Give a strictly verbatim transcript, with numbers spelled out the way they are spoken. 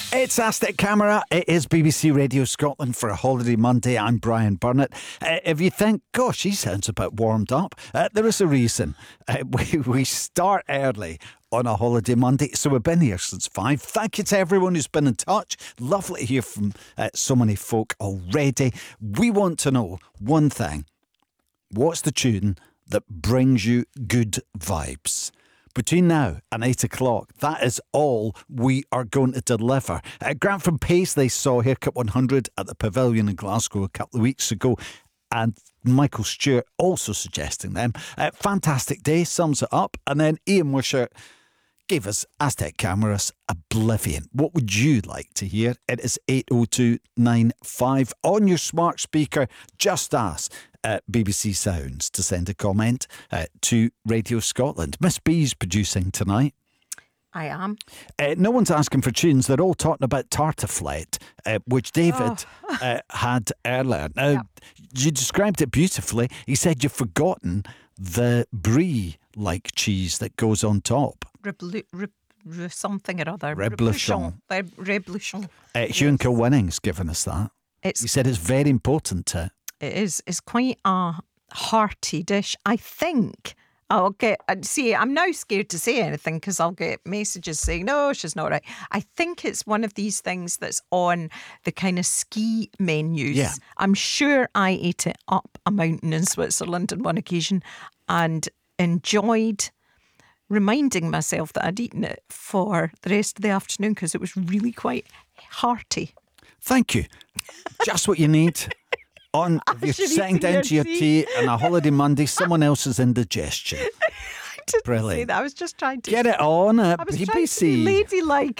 It's Aztec Camera. It is B B C Radio Scotland for a holiday Monday. I'm Brian Burnett. Uh, if you think, gosh, he sounds a bit warmed up, uh, there is a reason. Uh, we, we start early on a holiday Monday, so we've been here since five. Thank you to everyone who's been in touch. Lovely to hear from uh, so many folk already. We want to know one thing. What's the tune that brings you good vibes? Between now and eight o'clock, that is all we are going to deliver. Uh, Grant from Pace, they saw Haircut one hundred at the Pavilion in Glasgow a couple of weeks ago. And Michael Stewart also suggesting them. Uh, fantastic day, sums it up. And then Ian Wishart gave us Aztec Cameras Oblivion. What would you like to hear? It is eight oh two nine five. On your smart speaker, just ask uh, B B C Sounds to send a comment uh, to Radio Scotland. Miss B's producing tonight. I am. Uh, no one's asking for tunes. They're all talking about Tartiflette, uh, which David Oh. uh, had earlier. Now, Yep. you described it beautifully. He said you've forgotten the brie-like cheese that goes on top. Reblu- re- re- something or other. Reblochon. Reblochon. Re- Reblochon. Uh, Hugh and Kilwinning's given us that. It's He said it's very important to. It is. It's quite a hearty dish. I think I'll get. uh, See, I'm now scared to say anything because I'll get messages saying, no, she's not right. I think it's one of these things that's on the kind of ski menus. Yeah. I'm sure I ate it up a mountain in Switzerland on one occasion and enjoyed reminding myself that I'd eaten it for the rest of the afternoon because it was really quite hearty. Thank you. Just what you need. On if you're should sitting eat down your to your tea. tea on a holiday Monday, someone else's indigestion. I didn't say Brilliant. that. I was just trying to Get it on at I was B trying B to be C. ladylike.